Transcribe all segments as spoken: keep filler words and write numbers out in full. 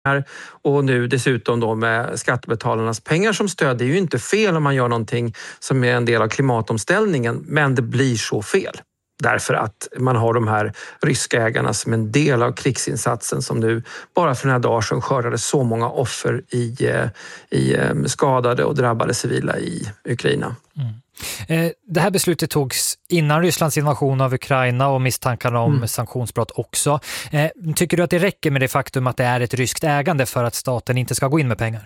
och nu dessutom då med skattebetalarnas pengar som stöd. Det är ju inte fel om man gör någonting som är en del av klimatomställningen, men det blir så fel. Därför att man har de här ryska ägarna som en del av krigsinsatsen som nu bara för några dagar sedan skördade så många offer i, i skadade och drabbade civila i Ukraina. Mm. Det här beslutet togs innan Rysslands invasion av Ukraina och misstankarna om mm. sanktionsbrott också. Tycker du att det räcker med det faktum att det är ett ryskt ägande för att staten inte ska gå in med pengar?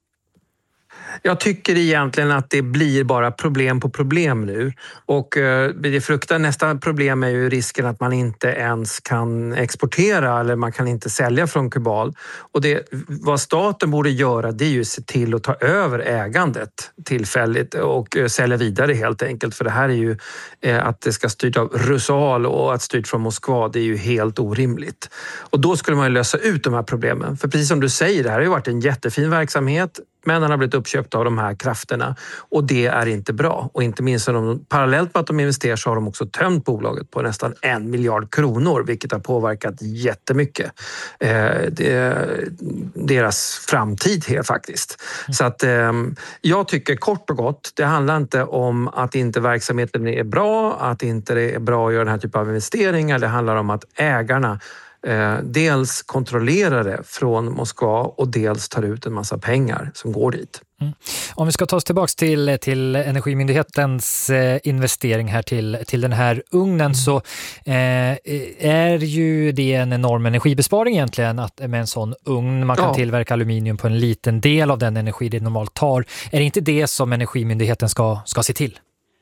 Jag tycker egentligen att det blir bara problem på problem nu och det fruktar nästa problem är ju risken att man inte ens kan exportera eller man kan inte sälja från Kubal. Och det, vad staten borde göra det är ju se till att ta över ägandet tillfälligt och sälja vidare helt enkelt, för det här är ju att det ska styrt av Rusal och att styrt från Moskva, det är ju helt orimligt. Och då skulle man ju lösa ut de här problemen, för precis som du säger, det här har ju varit en jättefin verksamhet. Men han har blivit uppköpt av de här krafterna och det är inte bra. Och inte minst de, parallellt med att de investerar så har de också tömt bolaget på nästan en miljard kronor, vilket har påverkat jättemycket eh, det, deras framtid här faktiskt. Mm. Så att eh, jag tycker kort och gott, det handlar inte om att inte verksamheten är bra, att inte det är bra att göra den här typen av investeringar. Det handlar om att ägarna Eh, dels kontrollerar det från Moskva och dels tar ut en massa pengar som går dit. Mm. Om vi ska ta oss tillbaka till, till Energimyndighetens eh, investering här till, till den här ugnen mm. så eh, är ju det en enorm energibesparing egentligen att med en sån ugn man kan ja. tillverka aluminium på en liten del av den energi det normalt tar. Är det inte det som Energimyndigheten ska, ska se till?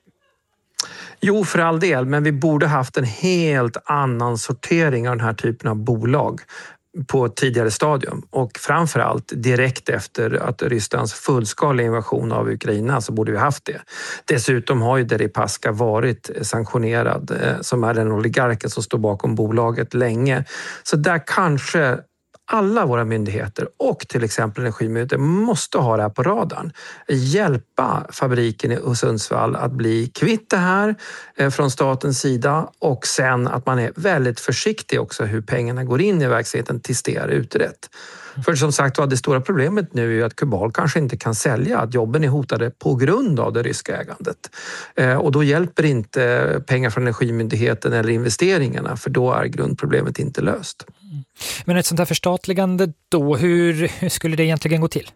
Jo, för all del, men vi borde haft en helt annan sortering av den här typen av bolag på ett tidigare stadium. Och framförallt direkt efter att Rysslands fullskaliga invasion av Ukraina så borde vi haft det. Dessutom har ju Deripaska varit sanktionerad, som är den oligarken som står bakom bolaget länge. Så där kanske alla våra myndigheter och till exempel Energimyndigheten måste ha det här på radarn. Hjälpa fabriken i Sundsvall att bli kvitt det här från statens sida och sen att man är väldigt försiktig också hur pengarna går in i verksamheten tills det är utrett. För som sagt var, det stora problemet nu är ju att Kubal kanske inte kan sälja, att jobben är hotade på grund av det ryska ägandet. Och då hjälper inte pengar från Energimyndigheten eller investeringarna, för då är grundproblemet inte löst. Men ett sånt här förstatligande då, hur, hur skulle det egentligen gå till?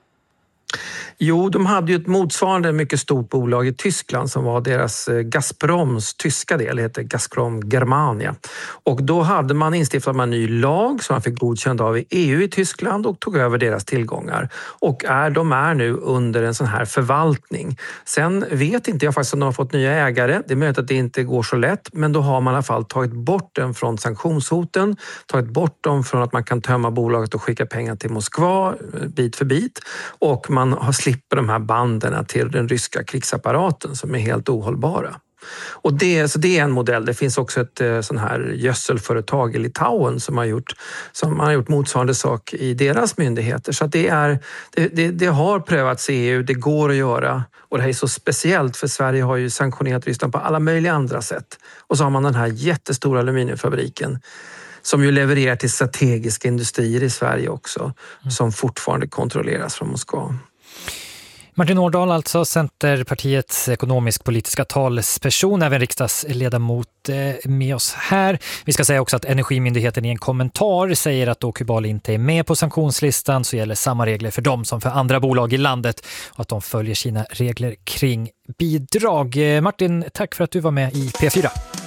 Jo, de hade ju ett motsvarande mycket stort bolag i Tyskland som var deras Gazproms tyska del, heter Gazprom Germania. Och då hade man instiftat en ny lag som man fick godkänd av i E U i Tyskland och tog över deras tillgångar. Och är, de är nu under en sån här förvaltning. Sen vet inte jag faktiskt om de har fått nya ägare. Det är möjligt att det inte går så lätt, men då har man i alla fall tagit bort den från sanktionshoten, tagit bort dem från att man kan tömma bolaget och skicka pengar till Moskva bit för bit. Och man har slipper de här banden till den ryska krigsapparaten som är helt ohållbara. Och det, så det är en modell. Det finns också ett sån här gödselföretag i Litauen som har gjort, som har gjort motsvarande sak i deras myndigheter. Så att det, är, det, det, det har prövats i E U, det går att göra. Och det här är så speciellt för Sverige har ju sanktionerat Ryssland på alla möjliga andra sätt. Och så har man den här jättestora aluminiumfabriken som ju levererar till strategiska industrier i Sverige också, mm. som fortfarande kontrolleras från Moskva. Martin Årdal, alltså Centerpartiets ekonomisk-politiska talesperson, även riksdagsledamot med oss här. Vi ska säga också att Energimyndigheten i en kommentar säger att då Kubal inte är med på sanktionslistan så gäller samma regler för dem som för andra bolag i landet och att de följer sina regler kring bidrag. Martin, tack för att du var med i P fyra.